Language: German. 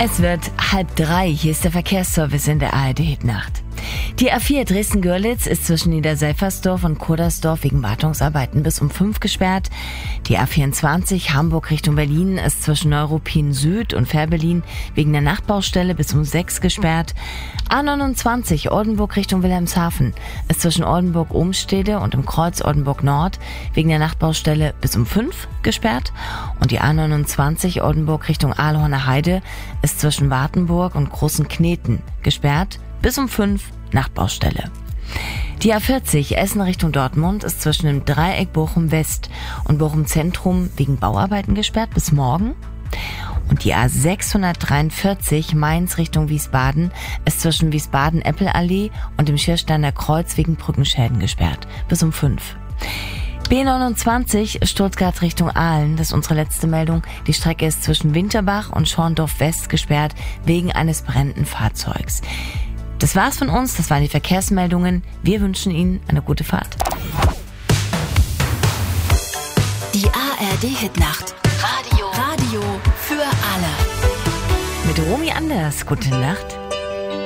Es wird 2:30. Hier ist der Verkehrsservice in der ARD-Hitnacht. Die A4 Dresden-Görlitz ist zwischen Niederselfersdorf und Kurdersdorf wegen Wartungsarbeiten bis um 5 gesperrt. Die A24 Hamburg Richtung Berlin ist zwischen Neuruppin Süd und Fährberlin wegen der Nachtbaustelle bis um 6 gesperrt. A29 Oldenburg Richtung Wilhelmshaven ist zwischen Oldenburg-Umstede und im Kreuz Oldenburg-Nord wegen der Nachtbaustelle bis um 5 gesperrt. Und die A29 Oldenburg Richtung Ahlhorner Heide ist zwischen Wartenburg und Großen Kneten gesperrt bis um 5 Nachtbaustelle. Die A40 Essen Richtung Dortmund ist zwischen dem Dreieck Bochum West und Bochum Zentrum wegen Bauarbeiten gesperrt bis morgen. Und die A643 Mainz Richtung Wiesbaden ist zwischen Wiesbaden-Eppelallee und dem Schiersteiner Kreuz wegen Brückenschäden gesperrt bis um 5. B29 Stuttgart Richtung Aalen, das ist unsere letzte Meldung. Die Strecke ist zwischen Winterbach und Schorndorf West gesperrt wegen eines brennenden Fahrzeugs. Das war's von uns, das waren die Verkehrsmeldungen. Wir wünschen Ihnen eine gute Fahrt. Die ARD-Hitnacht. Radio für alle. Mit Romy Anders, gute Nacht.